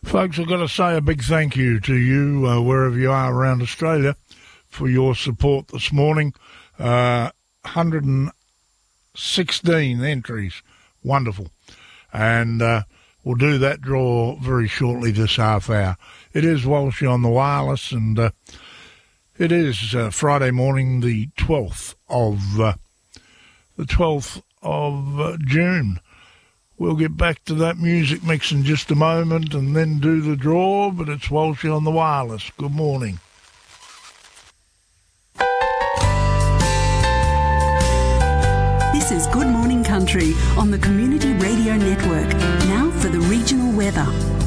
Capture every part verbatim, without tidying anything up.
Folks, I've got to say a big thank you to you, uh, wherever you are around Australia, for your support this morning. Uh, one hundred sixteen entries. Wonderful. And uh, we'll do that draw very shortly this half hour. It is Walshy on the wireless, and uh, it is uh, Friday morning, the twelfth of uh, the twelfth of uh, June. We'll get back to that music mix in just a moment and then do the draw, but it's Walshy on the wireless. Good morning. This is Good Morning Country on the Community Radio Network. Now for the regional weather.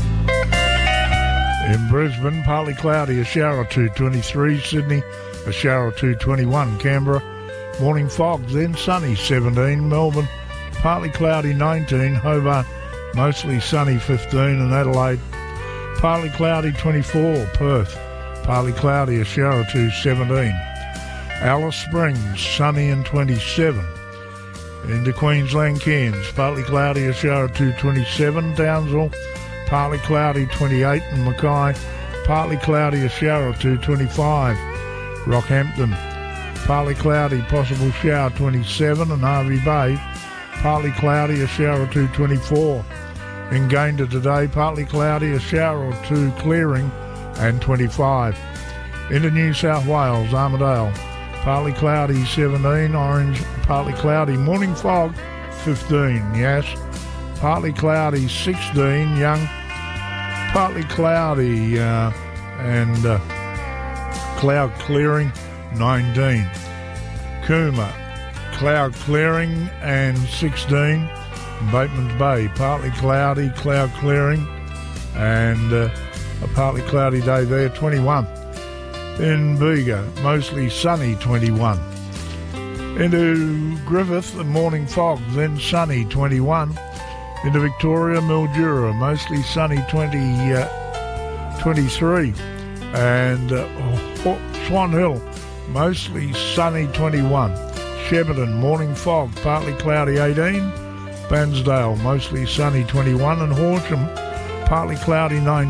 In Brisbane, partly cloudy, a shower or two, twenty-three. Sydney, a shower or two, twenty-one. Canberra, morning fog, then sunny, seventeen. Melbourne, partly cloudy, nineteen. Hobart, mostly sunny, fifteen. And Adelaide, partly cloudy, twenty-four. Perth, partly cloudy, a shower or two, seventeen. Alice Springs, sunny and twenty-seven. Into Queensland, Cairns, partly cloudy, a shower or two, twenty-seven. Townsville, partly cloudy, twenty-eight. And Mackay, partly cloudy, a shower or two, twenty-five. Rockhampton, partly cloudy, possible shower, twenty-seven. And Hervey Bay, partly cloudy, a shower or two, twenty-four. In Gayndah today, partly cloudy, a shower or two clearing, and twenty-five. Into New South Wales, Armidale, partly cloudy, seventeen. Orange, partly cloudy, morning fog, fifteen. Yes, partly cloudy, sixteen. Young, partly cloudy uh, and uh, cloud clearing, nineteen. Cooma, cloud clearing and sixteen. Bateman's Bay, partly cloudy, cloud clearing, and uh, a partly cloudy day there, twenty-one. In Bega, mostly sunny, twenty-one. Into Griffith, the morning fog, then sunny, twenty-one. Into Victoria, Mildura, mostly sunny, twenty, uh, twenty-three. And uh, Swan Hill, mostly sunny, twenty-one. Shepparton, morning fog, partly cloudy, eighteen. Bansdale, mostly sunny, twenty-one. And Horsham, partly cloudy, nineteen.